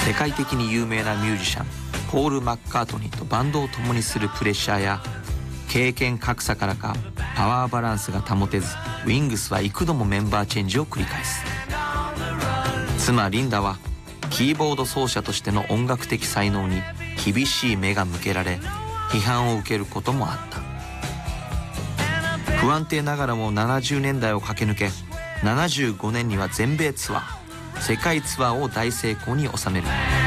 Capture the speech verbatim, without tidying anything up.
世界的に有名なミュージシャンポール・マッカートニーとバンドを共にするプレッシャーや経験格差からかパワーバランスが保てず、ウィングスは幾度もメンバーチェンジを繰り返す。妻リンダはキーボード奏者としての音楽的才能に厳しい目が向けられ、批判を受けることもあった。不安定ながらもななじゅうねんだいを駆け抜け、ななじゅうごねんには全米ツアー、世界ツアーを大成功に収める。